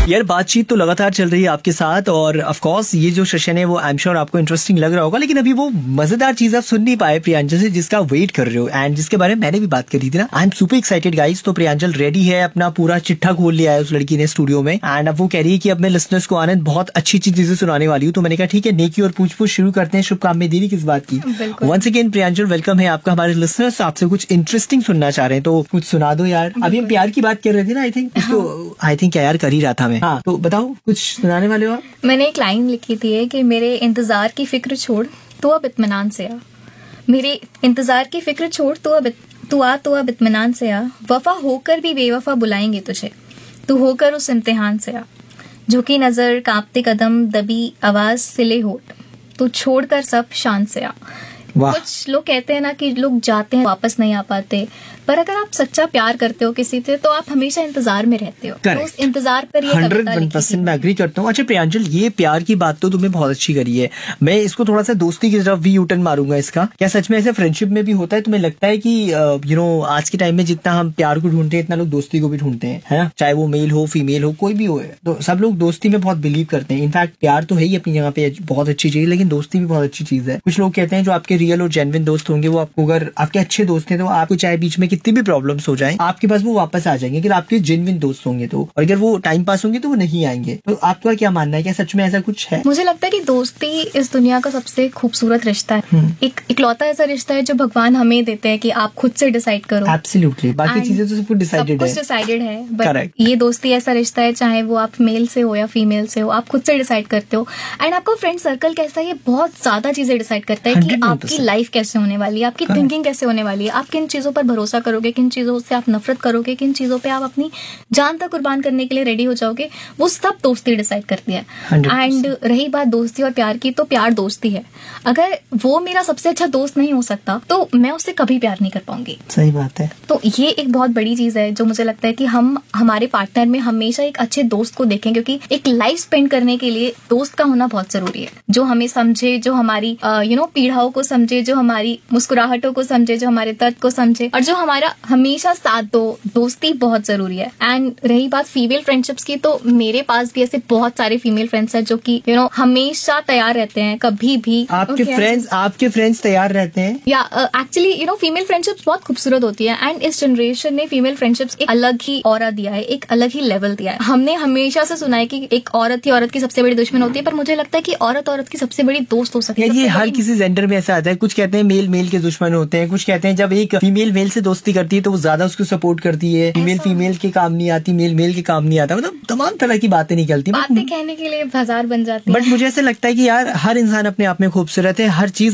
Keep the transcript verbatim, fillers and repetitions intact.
यार बातचीत तो लगातार चल रही है आपके साथ और ऑफ कोर्स ये जो सेशन है वो आई एम श्योर आपको इंटरेस्टिंग लग रहा होगा, लेकिन अभी वो मजेदार चीज आप सुन नहीं पाए प्रियांजल से जिसका वेट कर रहे हो एंड जिसके बारे में मैंने भी बात करी थी ना। I am super excited guys. तो प्रियांजल रेडी है, अपना पूरा चिट्ठा खोल लिया है उस लड़की ने स्टूडियो में एंड अब वो कह रही है कि अब मैं लिसनर्स को आनंद बहुत अच्छी अच्छी चीजें सुनाने वाली हूँ। तो मैंने कहा ठीक है, नेकी और पूछ पूछ शुरू करते हैं। शुभ काम में देरी किस बात की। वंस अगेन प्रियांजल वेलकम है आपका। हमारे लिसनर्स आपसे कुछ इंटरेस्टिंग सुनना चाह रहे हैं तो कुछ सुना दो यार। अभी हम प्यार की बात कर रहे थे ना, आई थिंक उसको आई थिंक क्या यार कर ही रहा था मैं। हाँ तो बताओ कुछ सुनाने वाले हो आप। मैंने एक लाइन लिखी थी कि मेरे इंतजार की फिक्र छोड़ तू अब इत्मीनान से आ। मेरे इंतजार की फिक्र छोड़ तू अब तू आ तू अब इत्मीनान से आ। वफा होकर भी बेवफा बुलाएंगे तुझे, तू होकर उस इम्तिहान से आ। झुकी नजर, कांपते कदम, दबी आवाज, सिले होठ, तू छोड़कर सब शान से आ। कुछ लोग कहते हैं ना कि लोग जाते हैं वापस नहीं आ पाते, पर अगर आप सच्चा प्यार करते हो किसी से तो आप हमेशा इंतजार में रहते हो। तो उस इंतजार पर ये हंड्रेड वन परसेंट मैं एग्री करता हूँ। अच्छा प्रियांजल, ये प्यार की बात तो तुमने बहुत अच्छी करी है। मैं इसको थोड़ा सा दोस्ती की तरफ भी यूटर्न मारूंगा इसका। क्या सच में ऐसे फ्रेंडशिप में भी होता है? तुम्हें लगता है कि यू नो आज के टाइम में जितना हम प्यार को ढूंढते हैं इतना लोग दोस्ती को भी ढूंढते हैं, है ना? चाहे वो मेल हो फीमेल हो कोई भी हो, तो सब लोग दोस्ती में बहुत बिलीव करते हैं। इनफैक्ट प्यार तो है ही अपनी जगह पे बहुत अच्छी चीज, लेकिन दोस्ती भी बहुत अच्छी चीज है। कुछ लोग कहते हैं जो आपके रियल और जेन्युइन दोस्त होंगे वो आपको, अगर आपके अच्छे दोस्त हैं तो आपको चाहे बीच में कितनी भी प्रॉब्लम्स हो जाए आपके पास वो वापस आ जाएंगे। अगर आपके जेन्युइन दोस्त होंगे तो, और अगर वो टाइम पास होंगे तो वो नहीं आएंगे। तो आपका क्या मानना है, क्या सच में ऐसा कुछ है? मुझे लगता है कि दोस्ती इस दुनिया का सबसे खूबसूरत रिश्ता है। एक इकलौता ऐसा रिश्ता है जो भगवान हमें देते हैं कि आप खुद से डिसाइड करो। एब्सोल्युटली, बाकी चीजें तो सब कुछ डिसाइडेड है। डिसाइडेड है, बट ये दोस्ती ऐसा रिश्ता है चाहे वो आप मेल से हो या फीमेल से हो, आप खुद से डिसाइड करते हो। एंड आपका फ्रेंड सर्कल कैसा है ये बहुत ज्यादा चीजें डिसाइड करता है कि आपकी लाइफ कैसे होने वाली है, आपकी थिंकिंग कैसे होने वाली है, आप किन चीजों पर भरोसा करोगे, किन चीजों से आप नफरत करोगे, किन चीजों पे आप अपनी जान तक कुर्बान करने के लिए रेडी हो जाओगे, वो सब दोस्ती डिसाइड करती है। एंड रही बात दोस्ती और प्यार की, तो प्यार दोस्ती है। अगर वो मेरा सबसे अच्छा दोस्त नहीं हो सकता तो मैं उससे कभी प्यार नहीं कर पाऊंगी। सही बात है। तो ये एक बहुत बड़ी चीज है जो मुझे लगता है कि हम हमारे पार्टनर में हमेशा एक अच्छे दोस्त को देखें, क्योंकि एक लाइफ स्पेंड करने के लिए दोस्त का होना बहुत जरूरी है, जो हमें समझे, जो हमारी यू नो पीड़ाओं को समझे, जो हमारी मुस्कुराहटों को समझे, जो हमारे दर्द को समझे और जो हमारा हमेशा साथ दो। दोस्ती बहुत जरूरी है। एंड रही बात फीमेल फ्रेंडशिप्स की, तो मेरे पास भी ऐसे बहुत सारे फीमेल फ्रेंड्स हैं जो कि यू नो हमेशा तैयार रहते हैं, कभी भी। आपके फ्रेंड्स आपके फ्रेंड्स तैयार रहते हैं या actually you know female friendships बहुत खूबसूरत होती है। एंड इस जनरेशन ने फीमेल फ्रेंडशिप्स एक अलग ही ऑरा दिया है, एक अलग ही लेवल दिया है। हमने हमेशा से सुना है कि एक औरत ही औरत की सबसे बड़ी दुश्मन होती है, पर मुझे लगता है कि औरत औरत की सबसे बड़ी दोस्त हो सकती है। ये हर किसी जेंडर में ऐसा आता है। कुछ कहते हैं मेल मेल के दुश्मन होते हैं, कुछ कहते हैं जब एक फीमेल मेल से दोस्ती करती है तो वो ज्यादा उसको सपोर्ट करती है, फीमेल फीमेल के काम नहीं आती, मेल मेल के काम नहीं आता। मतलब तमाम तरह की बातें निकलती, बातें कहने के लिए बाजार बन जाती है। बट मुझे ऐसा लगता है कि यार हर इंसान अपने आप में खूबसूरत है, हर चीज